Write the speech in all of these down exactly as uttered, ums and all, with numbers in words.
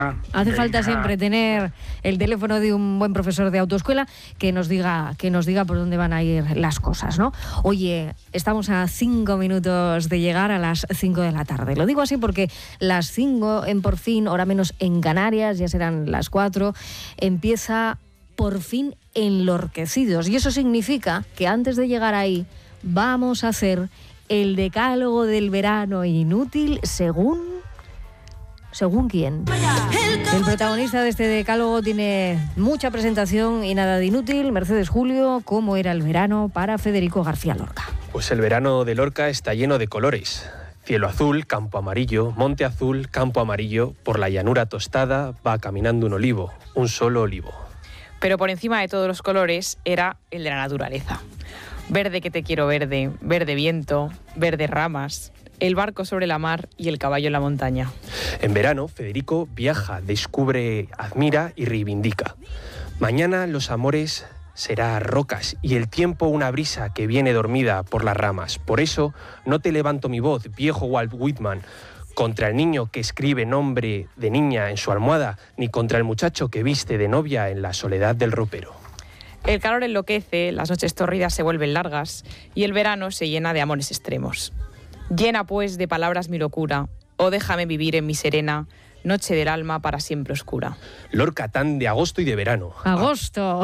Hace falta siempre tener el teléfono de un buen profesor de autoescuela que nos diga, que nos diga por dónde van a ir las cosas, ¿no? Oye, estamos a cinco minutos de llegar a las cinco de la tarde. Lo digo así porque las cinco en Por Fin, hora menos en Canarias, ya serán las cuatro, empieza Por Fin Enlorquecidos. Y eso significa que antes de llegar ahí vamos a hacer el decálogo del verano inútil según... ¿Según quién? El protagonista de este decálogo tiene mucha presentación y nada de inútil. Mercedes Julio, ¿cómo era el verano para Federico García Lorca? Pues el verano de Lorca está lleno de colores. Cielo azul, campo amarillo, monte azul, campo amarillo. Por la llanura tostada va caminando un olivo, un solo olivo. Pero por encima de todos los colores era el de la naturaleza. Verde que te quiero verde, verde viento, verde ramas, el barco sobre la mar y el caballo en la montaña. En verano, Federico viaja, descubre, admira y reivindica. Mañana los amores será rocas y el tiempo una brisa que viene dormida por las ramas. Por eso no te levanto mi voz, viejo Walt Whitman, contra el niño que escribe nombre de niña en su almohada, ni contra el muchacho que viste de novia en la soledad del ropero. El calor enloquece, las noches tórridas se vuelven largas y el verano se llena de amores extremos. Llena pues de palabras mi locura, oh déjame vivir en mi serena, noche del alma para siempre oscura. Lorca tan de agosto y de verano. Agosto.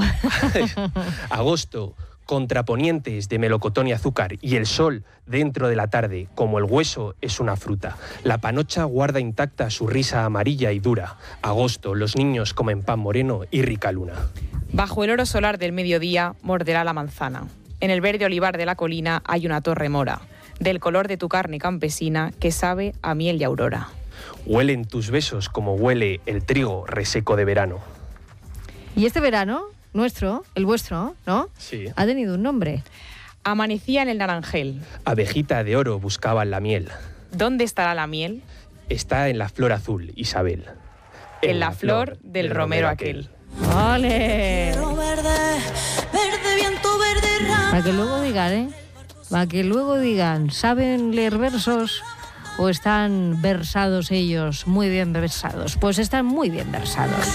Agosto, contraponientes de melocotón y azúcar, y el sol dentro de la tarde, como el hueso es una fruta. La panocha guarda intacta su risa amarilla y dura. Agosto, los niños comen pan moreno y rica luna. Bajo el oro solar del mediodía morderá la manzana. En el verde olivar de la colina hay una torre mora, del color de tu carne campesina que sabe a miel y aurora. Huelen tus besos como huele el trigo reseco de verano. Y este verano, nuestro, el vuestro, ¿no? Sí. Ha tenido un nombre. Amanecía en el naranjel. Abejita de oro buscaban la miel. ¿Dónde estará la miel? Está en la flor azul, Isabel. En, en la, la flor, flor del, del romero aquel. ¡Ole! Verde, verde viento, verde rama. Para que luego digan, ¿eh? Para que luego digan, ¿saben leer versos o están versados ellos, muy bien versados? Pues están muy bien versados.